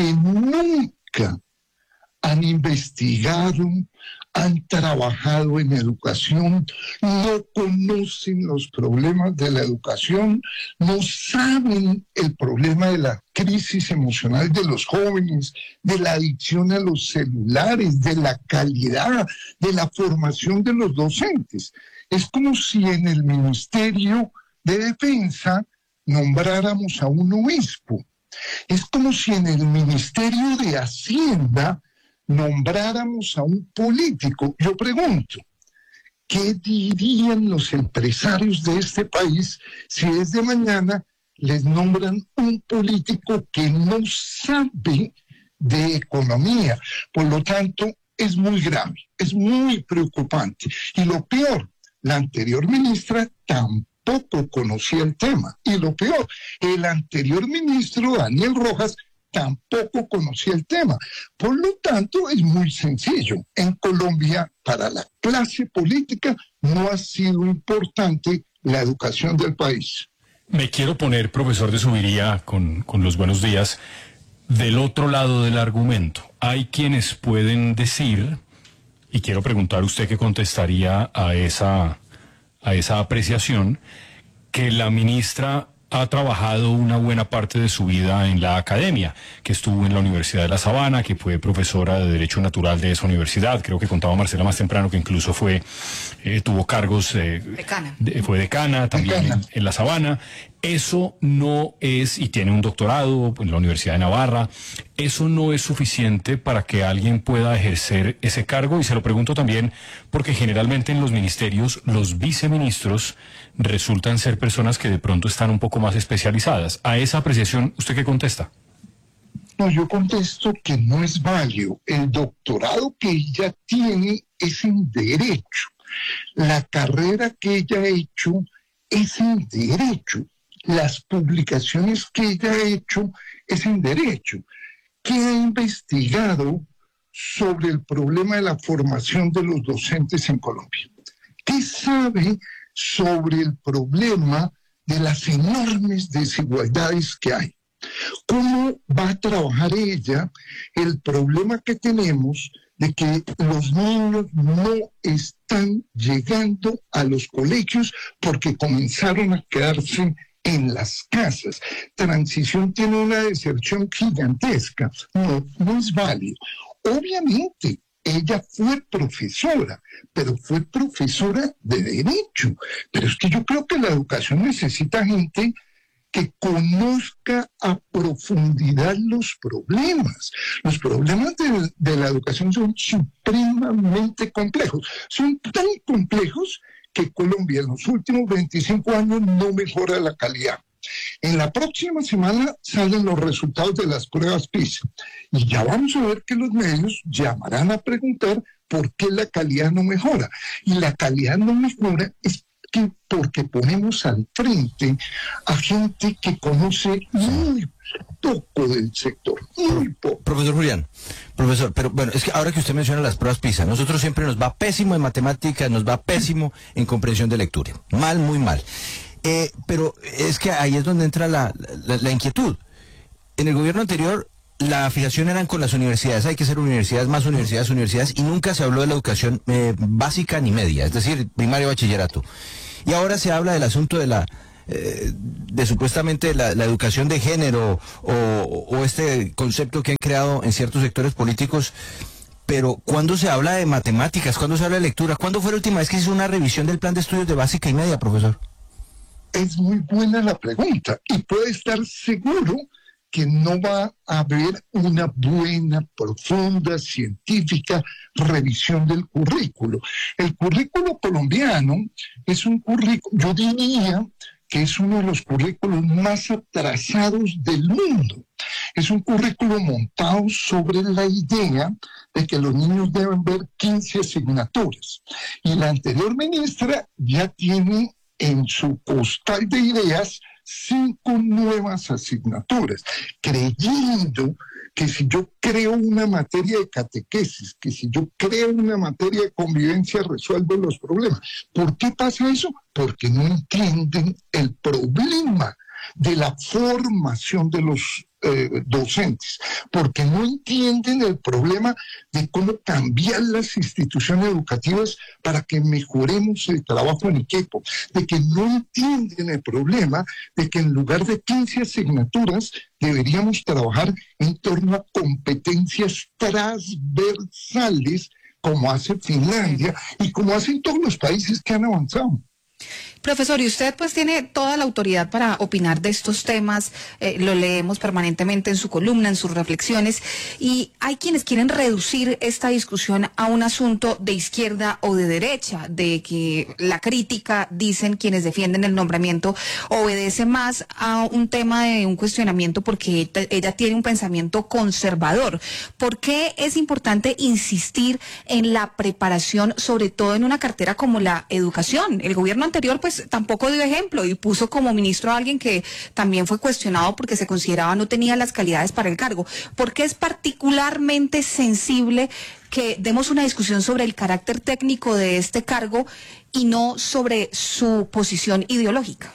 nunca han investigado, han trabajado en educación, no conocen los problemas de la educación, no saben el problema de la crisis emocional de los jóvenes, de la adicción a los celulares, de la calidad, de la formación de los docentes. Es como si en el Ministerio de Defensa nombráramos a un obispo. Es como si en el Ministerio de Hacienda nombráramos a un político. Yo pregunto, ¿qué dirían los empresarios de este país si desde mañana les nombran un político que no sabe de economía? Por lo tanto, es muy grave, es muy preocupante. Y lo peor, la anterior ministra tampoco conocía el tema. Y lo peor, el anterior ministro, Daniel Rojas, tampoco conocía el tema. Por lo tanto, es muy sencillo. En Colombia, para la clase política, no ha sido importante la educación del país. Me quiero poner, profesor de Zuviría, con los buenos días, del otro lado del argumento. Hay quienes pueden decir, y quiero preguntar usted qué contestaría a esa apreciación, que la ministra ha trabajado una buena parte de su vida en la academia, que estuvo en la Universidad de La Sabana, que fue profesora de Derecho Natural de esa universidad. Creo que contaba Marcela más temprano que incluso tuvo cargos, fue decana también en La Sabana. Eso no es, y tiene un doctorado en la Universidad de Navarra, eso no es suficiente para que alguien pueda ejercer ese cargo. Y se lo pregunto también porque generalmente en los ministerios los viceministros resultan ser personas que de pronto están un poco más especializadas. A esa apreciación, ¿usted qué contesta? No, yo contesto que no es válido. El doctorado que ella tiene es en Derecho. La carrera que ella ha hecho es en Derecho. Las publicaciones que ella ha hecho es en Derecho. ¿Qué ha investigado sobre el problema de la formación de los docentes en Colombia? ¿Qué sabe sobre el problema de las enormes desigualdades que hay? ¿Cómo va a trabajar ella el problema que tenemos de que los niños no están llegando a los colegios porque comenzaron a quedarse en las casas? Transición tiene una deserción gigantesca. No es válido. Obviamente, ella fue profesora, pero fue profesora de Derecho. Pero es que yo creo que la educación necesita gente que conozca a profundidad los problemas. Los problemas de la educación son supremamente complejos. Son tan complejos que Colombia en los últimos 25 años no mejora la calidad. En la próxima semana salen los resultados de las pruebas PISA y ya vamos a ver que los medios llamarán a preguntar por qué la calidad no mejora. Y la calidad no mejora es que porque ponemos al frente a gente que conoce muy poco del sector, muy poco. Profesor Julián, pero bueno, es que ahora que usted menciona las pruebas PISA, nosotros siempre nos va pésimo en matemáticas, nos va pésimo en comprensión de lectura, mal, muy mal. Pero es que ahí es donde entra la inquietud. En el gobierno anterior la fijación eran con las universidades, hay que ser universidades, más universidades, y nunca se habló de la educación básica ni media, es decir, primario, bachillerato. Y ahora se habla del asunto de supuestamente la educación de género o este concepto que han creado en ciertos sectores políticos. Pero ¿cuándo se habla de matemáticas? ¿Cuándo se habla de lectura? ¿Cuándo fue la última vez que se hizo una revisión del plan de estudios de básica y media, profesor? Es muy buena la pregunta y puede estar seguro que no va a haber una buena, profunda, científica revisión del currículo. El currículo colombiano es un currículo, yo diría que es uno de los currículos más atrasados del mundo. Es un currículo montado sobre la idea de que los niños deben ver 15 asignaturas. Y la anterior ministra ya tiene en su costal de ideas 5 nuevas asignaturas, creyendo que si yo creo una materia de catequesis, que si yo creo una materia de convivencia resuelvo los problemas. ¿Por qué pasa eso? Porque no entienden el problema de la formación de los docentes, porque no entienden el problema de cómo cambiar las instituciones educativas para que mejoremos el trabajo en equipo, de que no entienden el problema de que en lugar de 15 asignaturas deberíamos trabajar en torno a competencias transversales como hace Finlandia y como hacen todos los países que han avanzado. Profesor, y usted pues tiene toda la autoridad para opinar de estos temas, lo leemos permanentemente en su columna, en sus reflexiones, y hay quienes quieren reducir esta discusión a un asunto de izquierda o de derecha, de que la crítica, dicen quienes defienden el nombramiento, obedece más a un tema de un cuestionamiento porque ella tiene un pensamiento conservador. ¿Por qué es importante insistir en la preparación, sobre todo en una cartera como la educación? El gobierno anterior pues tampoco dio ejemplo y puso como ministro a alguien que también fue cuestionado porque se consideraba no tenía las calidades para el cargo. ¿Por qué es particularmente sensible que demos una discusión sobre el carácter técnico de este cargo y no sobre su posición ideológica?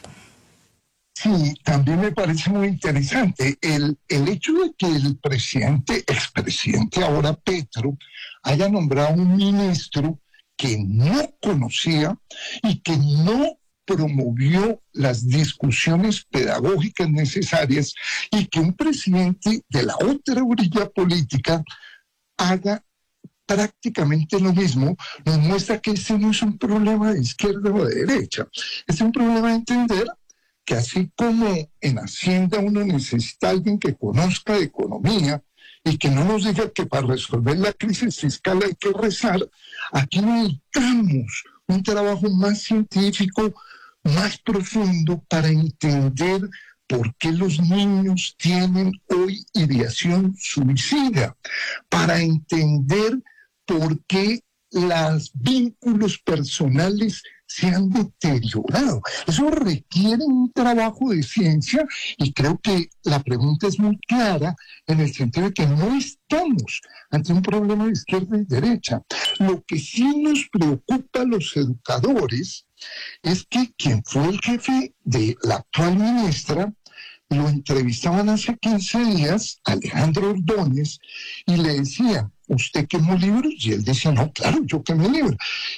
Sí, también me parece muy interesante el hecho de que el expresidente ahora Petro, haya nombrado un ministro que no conocía y que no promovió las discusiones pedagógicas necesarias, y que un presidente de la otra orilla política haga prácticamente lo mismo, nos muestra que este no es un problema de izquierda o de derecha, es un problema de entender que así como en Hacienda uno necesita a alguien que conozca de economía y que no nos diga que para resolver la crisis fiscal hay que rezar, aquí necesitamos un trabajo más científico, más profundo, para entender por qué los niños tienen hoy ideación suicida, para entender por qué los vínculos personales se han deteriorado. Eso requiere un trabajo de ciencia y creo que la pregunta es muy clara en el sentido de que no estamos ante un problema de izquierda y derecha. Lo que sí nos preocupa a los educadores es que quien fue el jefe de la actual ministra lo entrevistaban hace 15 días, Alejandro Ordóñez, y le decían, ¿usted quemó libros? Y él decía, no, claro, yo quemé libros.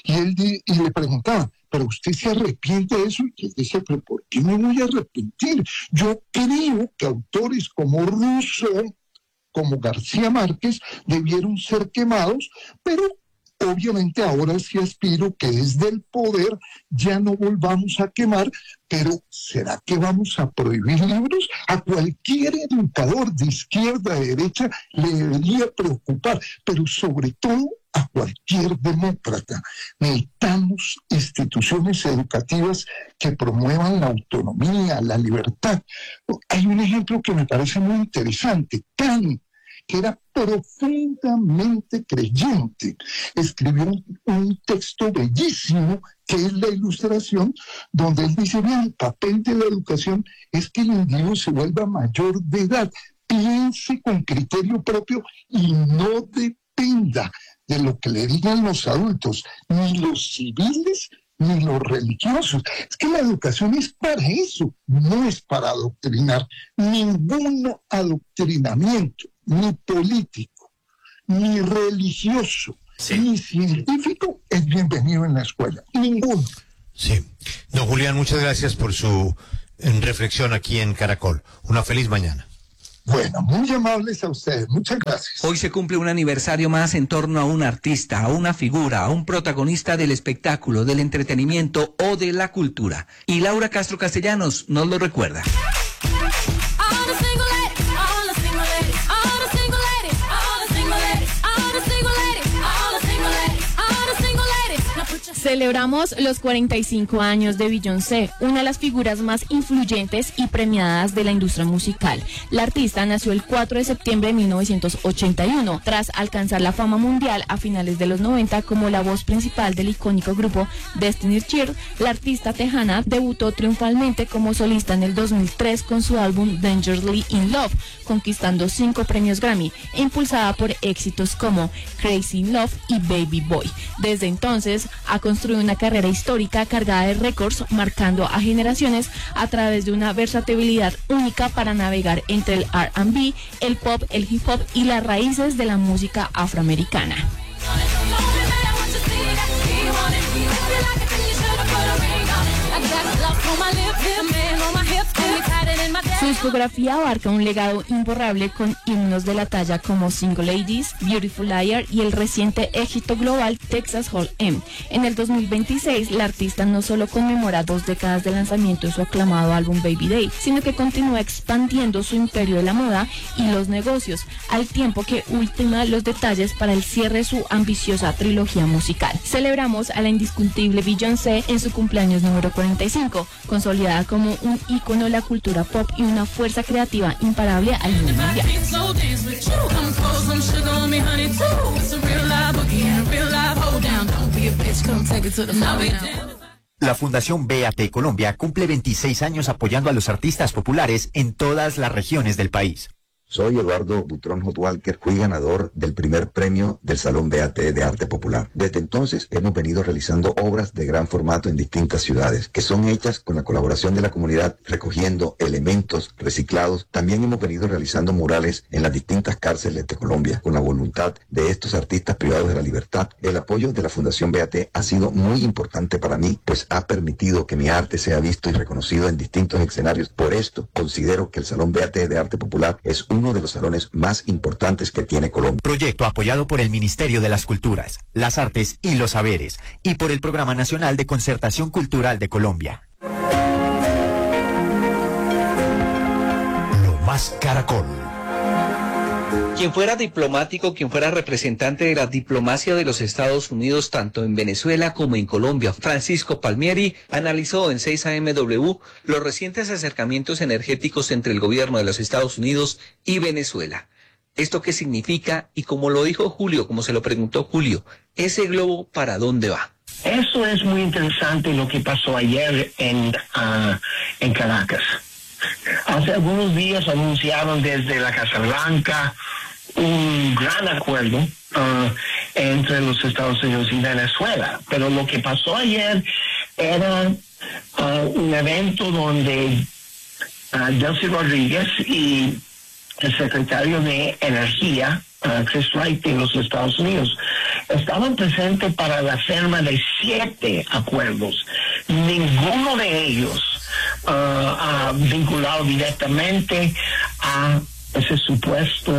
Y le preguntaban, ¿pero usted se arrepiente de eso? Y él decía, ¿pero por qué me voy a arrepentir? Yo creo que autores como Rousseau, como García Márquez, debieron ser quemados, pero obviamente ahora sí aspiro que desde el poder ya no volvamos a quemar, pero ¿será que vamos a prohibir libros? A cualquier educador de izquierda, de derecha, le debería preocupar, pero sobre todo a cualquier demócrata. Necesitamos instituciones educativas que promuevan la autonomía, la libertad. Hay un ejemplo que me parece muy interesante. Kant, que era profundamente creyente. Escribió un texto bellísimo, que es la Ilustración, donde él dice, bien, el papel de la educación es que el individuo se vuelva mayor de edad, piense con criterio propio y no dependa de lo que le digan los adultos, ni los civiles, ni los religiosos. Es que la educación es para eso, no es para adoctrinar. Ningún adoctrinamiento, ni político, ni religioso, ni científico es bienvenido en la escuela. Ninguno. Sí. Don Julián, muchas gracias por su reflexión aquí en Caracol. Una feliz mañana. Bueno, muy amables a ustedes, muchas gracias. Hoy se cumple un aniversario más en torno a un artista, a una figura, a un protagonista del espectáculo, del entretenimiento o de la cultura. Y Laura Castro Castellanos nos lo recuerda. Celebramos los 45 años de Beyoncé, una de las figuras más influyentes y premiadas de la industria musical. La artista nació el 4 de septiembre de 1981, tras alcanzar la fama mundial a finales de los 90 como la voz principal del icónico grupo Destiny's Child. La artista tejana debutó triunfalmente como solista en el 2003 con su álbum Dangerously in Love, conquistando 5 premios Grammy, e impulsada por éxitos como Crazy in Love y Baby Boy. Desde entonces ha construido una carrera histórica cargada de récords, marcando a generaciones a través de una versatilidad única para navegar entre el R&B, el pop, el hip hop y las raíces de la música afroamericana. Su discografía abarca un legado imborrable con himnos de la talla como Single Ladies, Beautiful Liar y el reciente éxito global Texas Hold'em. En el 2026, la artista no solo conmemora 2 décadas de lanzamiento de su aclamado álbum Baby Day, sino que continúa expandiendo su imperio de la moda y los negocios, al tiempo que ultima los detalles para el cierre de su ambiciosa trilogía musical. Celebramos a la indiscutible Beyoncé en su cumpleaños número 45, consolidada como un ícono de la cultura pop y una fuerza creativa imparable al nivel mundial. La Fundación BAT Colombia cumple 26 años apoyando a los artistas populares en todas las regiones del país. Soy Eduardo Butrón Hotwalker, fui ganador del primer premio del Salón BAT de Arte Popular. Desde entonces hemos venido realizando obras de gran formato en distintas ciudades, que son hechas con la colaboración de la comunidad, recogiendo elementos reciclados. También hemos venido realizando murales en las distintas cárceles de Colombia, con la voluntad de estos artistas privados de la libertad. El apoyo de la Fundación BAT ha sido muy importante para mí, pues ha permitido que mi arte sea visto y reconocido en distintos escenarios. Por esto, considero que el Salón BAT de Arte Popular es uno de los salones más importantes que tiene Colombia. Proyecto apoyado por el Ministerio de las Culturas, las Artes y los Saberes y por el Programa Nacional de Concertación Cultural de Colombia. Lo más Caracol. Quien fuera diplomático, quien fuera representante de la diplomacia de los Estados Unidos, tanto en Venezuela como en Colombia, Francisco Palmieri, analizó en 6AMW los recientes acercamientos energéticos entre el gobierno de los Estados Unidos y Venezuela. ¿Esto qué significa? Y como lo dijo Julio, como se lo preguntó Julio, ¿ese globo para dónde va? Eso es muy interesante lo que pasó ayer en Caracas. Hace algunos días anunciaron desde la Casa Blanca un gran acuerdo entre los Estados Unidos y Venezuela, pero lo que pasó ayer era un evento donde Delcy Rodríguez y el secretario de Energía, Chris Wright, de los Estados Unidos, estaban presentes para la firma de 7 acuerdos. Ninguno de ellos vinculado directamente a ese supuesto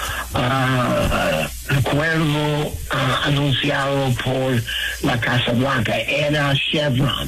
acuerdo anunciado por la Casa Blanca. Era Chevron,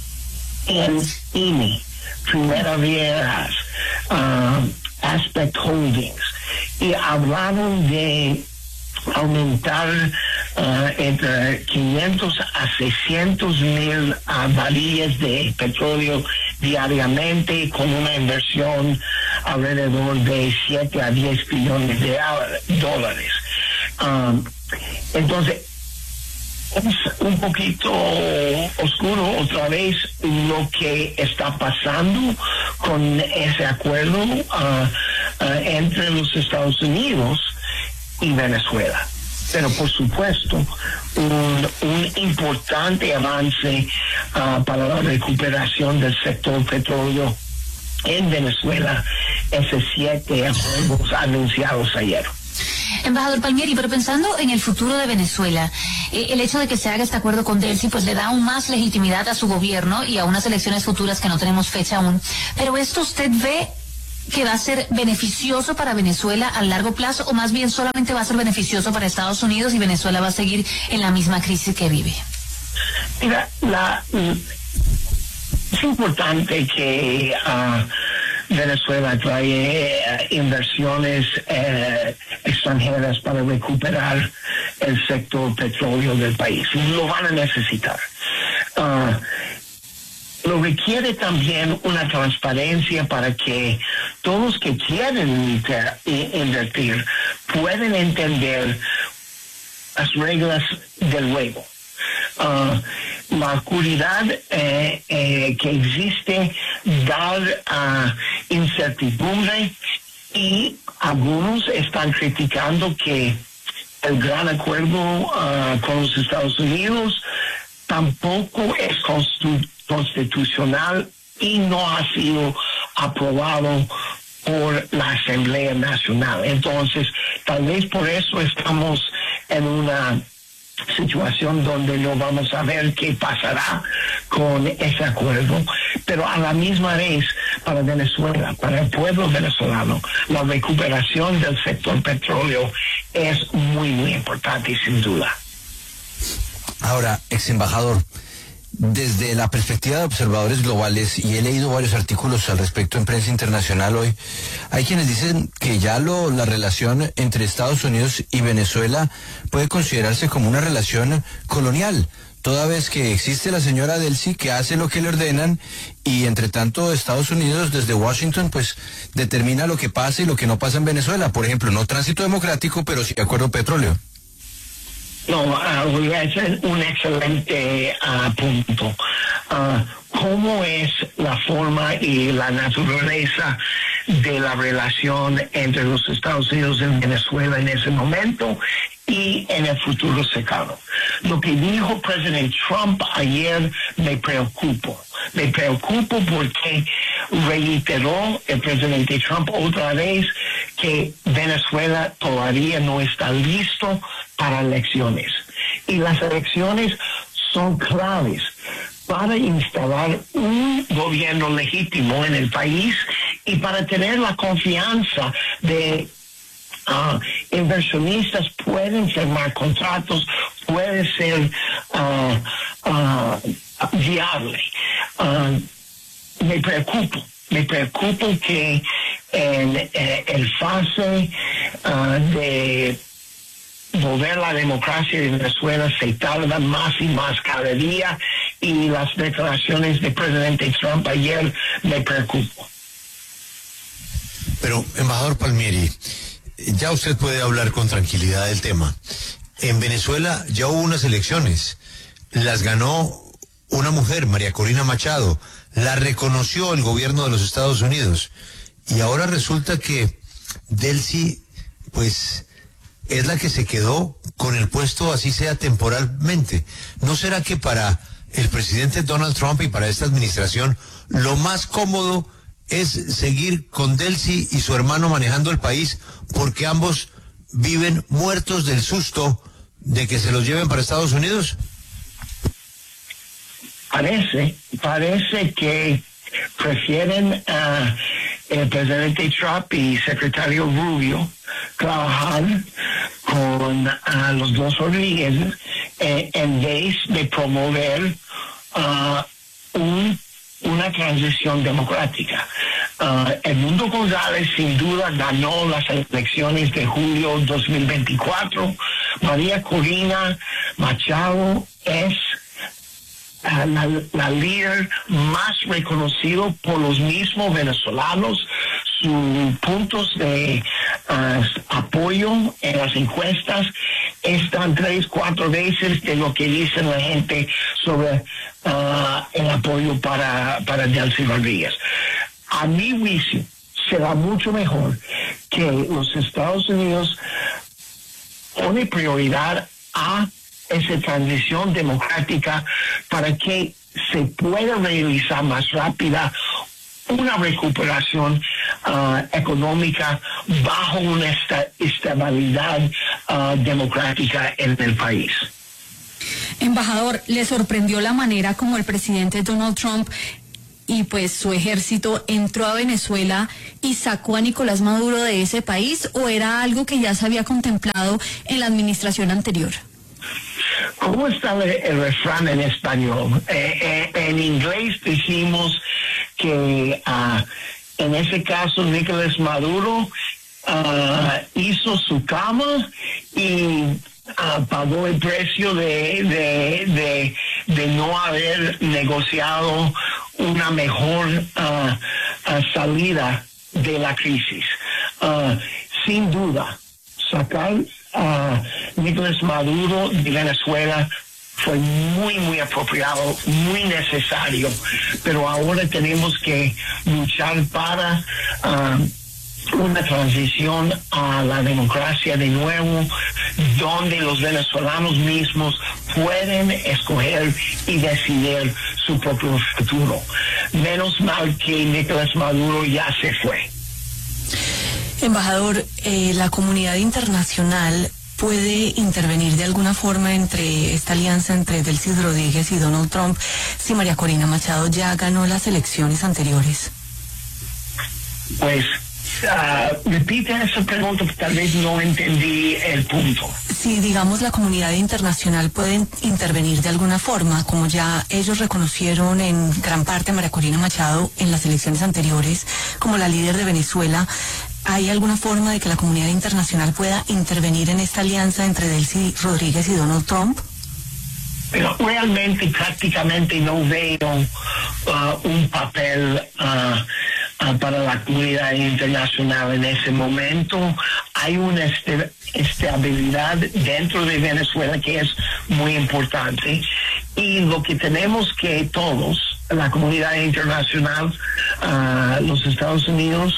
Eni, Primera Viejas, Aspect Holdings, y hablaron de aumentar entre 500 a 600 mil barriles de petróleo diariamente, con una inversión alrededor de 7 a 10 billones de dólares. Entonces, es un poquito oscuro otra vez lo que está pasando con ese acuerdo entre los Estados Unidos y Venezuela. Pero por supuesto, un importante avance para la recuperación del sector petróleo en Venezuela, esos 7 acuerdos anunciados ayer. Embajador Palmieri, pero pensando en el futuro de Venezuela, el hecho de que se haga este acuerdo con Delcy pues le da aún más legitimidad a su gobierno y a unas elecciones futuras que no tenemos fecha aún. Pero ¿esto usted ve que va a ser beneficioso para Venezuela a largo plazo o más bien solamente va a ser beneficioso para Estados Unidos y Venezuela va a seguir en la misma crisis que vive? Mira, es importante que Venezuela trae inversiones extranjeras para recuperar el sector petróleo del país. Lo van a necesitar. Lo requiere también una transparencia para que todos que quieren invertir puedan entender las reglas del juego. La oscuridad que existe da incertidumbre y algunos están criticando que el gran acuerdo con los Estados Unidos tampoco es constitucional y no ha sido aprobado por la Asamblea Nacional. Entonces, tal vez por eso estamos en una situación donde no vamos a ver qué pasará con ese acuerdo, pero a la misma vez para Venezuela, para el pueblo venezolano, la recuperación del sector petróleo es muy, muy importante, sin duda. Ahora, ex embajador, desde la perspectiva de observadores globales, y he leído varios artículos al respecto en prensa internacional hoy, hay quienes dicen que ya la relación entre Estados Unidos y Venezuela puede considerarse como una relación colonial, toda vez que existe la señora Delcy que hace lo que le ordenan y entre tanto Estados Unidos desde Washington pues determina lo que pasa y lo que no pasa en Venezuela. Por ejemplo, no tránsito democrático, pero sí acuerdo petróleo. No, ese es un excelente punto. ¿Cómo es la forma y la naturaleza de la relación entre los Estados Unidos y Venezuela en ese momento y en el futuro cercano? Lo que dijo el presidente Trump ayer me preocupa. Me preocupa porque reiteró el presidente Trump otra vez que Venezuela todavía no está listo para elecciones. Y las elecciones son claves para instalar un gobierno legítimo en el país y para tener la confianza de inversionistas pueden firmar contratos, puede ser viable. Me preocupa que en el fase de volver la democracia de Venezuela se tarda más y más cada día y las declaraciones del presidente Trump ayer me preocupan. Pero, embajador Palmieri, ya usted puede hablar con tranquilidad del tema. En Venezuela ya hubo unas elecciones, las ganó una mujer, María Corina Machado, la reconoció el gobierno de los Estados Unidos y ahora resulta que Delcy, pues, es la que se quedó con el puesto, así sea temporalmente. ¿No será que para el presidente Donald Trump y para esta administración lo más cómodo es seguir con Delcy y su hermano manejando el país porque ambos viven muertos del susto de que se los lleven para Estados Unidos? Parece que prefieren el presidente Trump y secretario Rubio trabajar con los dos Rodríguez en vez de promover una transición democrática. Edmundo González sin duda ganó las elecciones de julio 2024. María Corina Machado es la líder más reconocido por los mismos venezolanos. sus puntos de apoyo en las encuestas están 3-4 veces de lo que dice la gente sobre el apoyo para Delcy Rodríguez. A mi juicio, será mucho mejor que los Estados Unidos pone prioridad a esa transición democrática para que se pueda realizar más rápida una recuperación económica bajo una estabilidad democrática en el país. Embajador, ¿le sorprendió la manera como el presidente Donald Trump y pues su ejército entró a Venezuela y sacó a Nicolás Maduro de ese país, o era algo que ya se había contemplado en la administración anterior? ¿Cómo está el refrán en español? En inglés decimos que en ese caso Nicolás Maduro hizo su cama y pagó el precio de no haber negociado una mejor salida de la crisis. Sin duda, sacar a Nicolás Maduro de Venezuela fue muy apropiado, muy necesario, pero ahora tenemos que luchar para una transición a la democracia de nuevo, donde los venezolanos mismos pueden escoger y decidir su propio futuro. Menos mal que Nicolás Maduro ya se fue. Embajador, la comunidad internacional puede intervenir de alguna forma entre esta alianza entre Delcy Rodríguez y Donald Trump si María Corina Machado ya ganó las elecciones anteriores. Pues repite esa pregunta, tal vez no entendí el punto. Si, digamos, la comunidad internacional puede intervenir de alguna forma, como ya ellos reconocieron en gran parte a María Corina Machado en las elecciones anteriores como la líder de Venezuela, ¿hay alguna forma de que la comunidad internacional pueda intervenir en esta alianza entre Delcy Rodríguez y Donald Trump? Pero realmente, prácticamente no veo un papel para la comunidad internacional en ese momento. Hay una estabilidad dentro de Venezuela que es muy importante, y lo que tenemos que todos, la comunidad internacional, los Estados Unidos,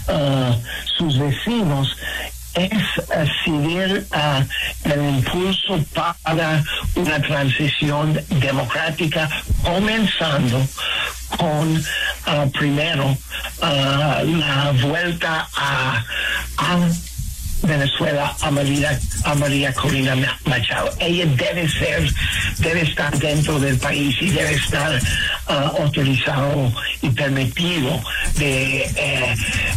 sus vecinos, es seguir el impulso para una transición democrática, comenzando con primero la vuelta a Venezuela a María Corina Machado. Ella debe estar dentro del país y debe estar autorizado y permitido de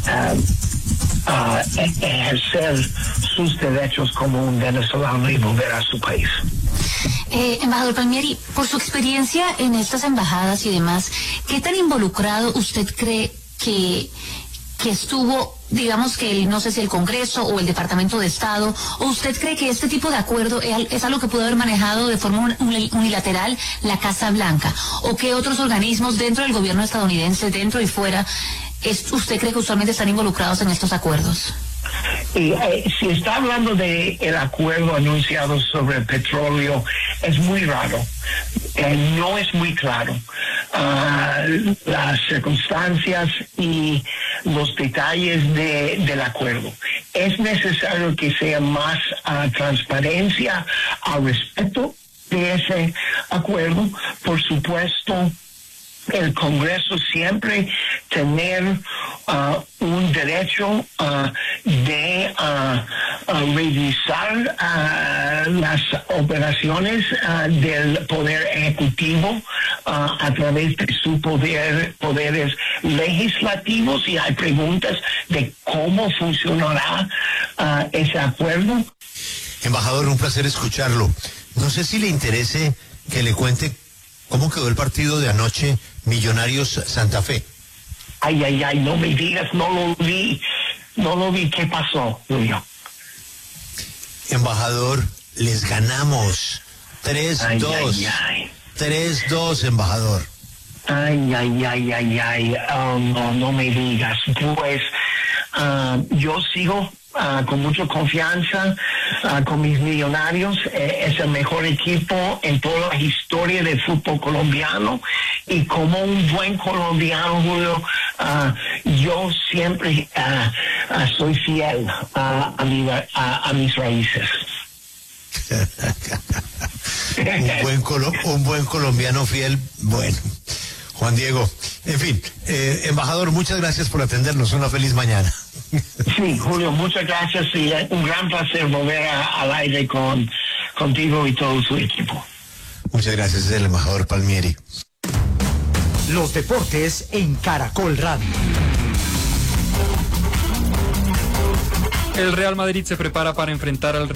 ejercer sus derechos como un venezolano y volver a su país. Embajador Palmieri, por su experiencia en estas embajadas y demás, ¿qué tan involucrado usted cree que estuvo, digamos que no sé si el Congreso o el Departamento de Estado, o usted cree que este tipo de acuerdo es algo que pudo haber manejado de forma unilateral la Casa Blanca, o que otros organismos dentro del gobierno estadounidense, dentro y fuera, usted cree que usualmente están involucrados en estos acuerdos? Si está hablando de el acuerdo anunciado sobre el petróleo, es muy raro, no es muy claro las circunstancias y los detalles del acuerdo. Es necesario que sea más transparencia al respecto de ese acuerdo. Por supuesto, el Congreso siempre tener un derecho de revisar las operaciones del Poder Ejecutivo a través de sus poderes legislativos, y hay preguntas de cómo funcionará ese acuerdo. Embajador, un placer escucharlo. No sé si le interese que le cuente cómo quedó el partido de anoche, Millonarios Santa Fe. Ay, no me digas, no lo vi. ¿Qué pasó, Julio? Embajador, les ganamos 3-2. 3-2, embajador. Ay. Oh, no me digas. Pues yo sigo con mucha confianza con mis Millonarios. Es el mejor equipo en toda la historia del fútbol colombiano, y como un buen colombiano, Julio, yo siempre soy fiel a mis raíces. un buen colombiano fiel. Bueno, Juan Diego, en fin, embajador, muchas gracias por atendernos. Una feliz mañana. Sí, Julio, muchas gracias, y un gran placer volver al aire contigo y todo su equipo. Muchas gracias, es el embajador Palmieri. Los deportes en Caracol Radio. El Real Madrid se prepara para enfrentar al